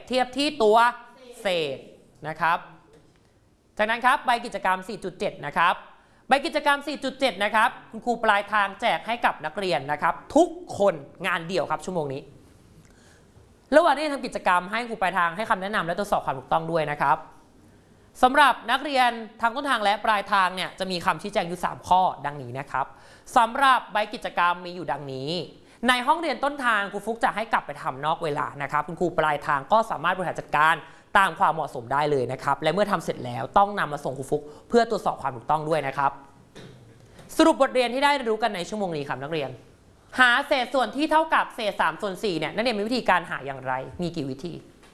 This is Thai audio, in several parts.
เทียบที่ตัวเศษนะครับจากนั้นครับใบกิจกรรม 4.7 นะครับใบกิจกรรม 4.7 นะครับคุณครูปลายทางแจกให้กับนักเรียนนะครับทุกคนงานเดี่ยวครับชั่วโมงนี้ระหว่างที่ทำกิจกรรมให้ครูปลายทางให้คำแนะนำและตรวจสอบความถูกต้องด้วยนะครับสำหรับนักเรียนทางต้นทางและปลายทางเนี่ยจะมีคำชี้แจงอยู่3ข้อดังนี้นะครับสำหรับใบกิจกรรมมีอยู่ดังนี้ในห้องเรียนต้นทางครูฟุกจะให้กลับไปทำนอกเวลานะครับคุณครูปลายทางก็สามารถบริหารจัดการตามความเหมาะสมได้เลยนะครับและเมื่อทำเสร็จแล้วต้องนำมาส่งครูฟุกเพื่อตรวจสอบความถูกต้องด้วยนะครับสรุปบทเรียนที่ได้รู้กันในชั่วโมงนี้ครับนักเรียนหาเศษส่วนที่เท่ากับเศษ3/4เนี่ยนักเรียนมีวิธีการหาอย่างไรมีกี่วิธี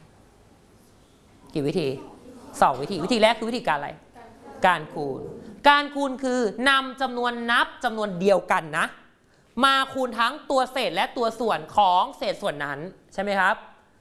2 วิธีวิธีแรกคือวิธีการอะไรการคูณการคูณคือนำจำนวนนับจำนวนเดียวกันนะมาคูณทั้งตัวเศษและตัวส่วนของเศษส่วนนั้นใช่ไหมครับ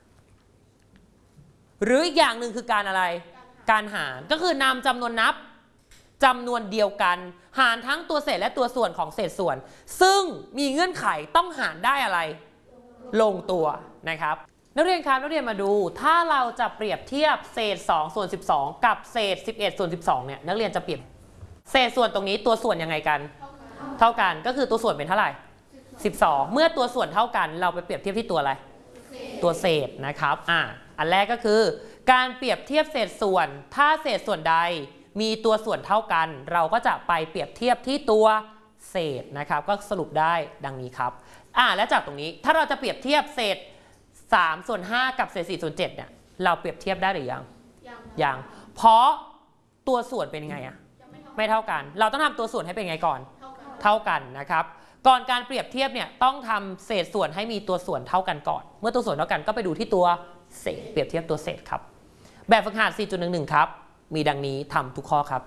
หรืออีกอย่างหนึ่งคือการอะไรการหารก็คือนำจำนวนนับจำนวนเดียวกันหารทั้งตัวเศษและตัวส่วนของเศษส่วนซึ่งมีเงื่อนไขต้องหารได้อะไรลงตัวนะครับนักเรียนครับนักเรียนมาดูถ้าเราจะเปรียบเทียบเศษ2/12กับเศษ11/12เนี่ยนักเรียนจะเปรียบเศษส่วนตรงนี้ตัวส่วนยังไงกันเท่ากันก็คือตัวส่วนเป็นเท่าไหร่12เมื่อตัวส่วนเท่ากันเราไปเปรียบเทียบที่ตัวอะไรตัวเศษนะครับอันแรกก็คือการเปรียบเทียบเศษส่วนถ้าเศษส่วนใดมีตัวส่วนเท่ากันเราก็จะไปเปรียบเทียบที่ตัวเศษนะครับก็สรุปได้ดังนี้ครับและจากตรงนี้ถ้าเราจะเปรียบเทียบเศษ3/5กับเศษ4/7เนี่ยเราเปรียบเทียบได้หรือยังเพราะตัวส่วนเป็นไงไม่เท่ากันเราต้องทำตัวส่วนให้เป็นไงก่อนเท่ากันนะครับก่อนการเปรียบเทียบเนี่ยต้องทำเศษส่วนให้มีตัวส่วนเท่ากันก่อนเมื่อตัวส่วนเท่ากันก็ไปดูที่ตัวเศษเปรียบเทียบตัวเศษครับแบบฝึกหัด 4.11 ครับมีดังนี้ทำทุกข้อครับ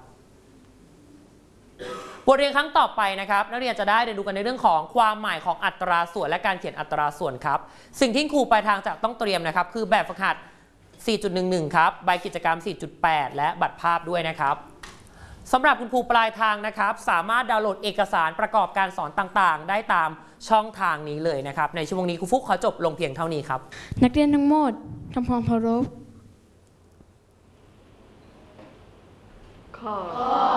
บทเรียนครั้งต่อไปนะครับนักเรียนจะได้เรียนรู้กันในเรื่องของความหมายของอัตราส่วนและการเขียนอัตราส่วนครับสิ่งที่ครูปลายทางจะต้องเตรียมนะครับคือแบบฝึกหัด 4.11 ครับใบกิจกรรม 4.8 และบัตรภาพด้วยนะครับสำหรับคุณครูปลายทางนะครับสามารถดาวน์โหลดเอกสารประกอบการสอนต่างๆได้ตามช่องทางนี้เลยนะครับในชั่วโมงนี้ครูฟุกขอจบลงเพียงเท่านี้ครับนักเรียนทั้งหมดทำความเคารพขอ